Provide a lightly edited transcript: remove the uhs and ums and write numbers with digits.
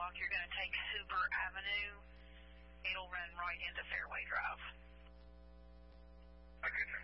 block, you're going to take Hooper Avenue. It'll run right into Fairway Drive. Okay, sir.